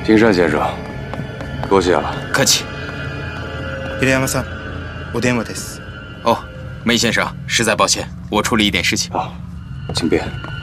金山先生，多谢了。 客气。 平山さん、お電話です。 哦，梅先生，实在抱歉，我出了一点事情。 啊，请便。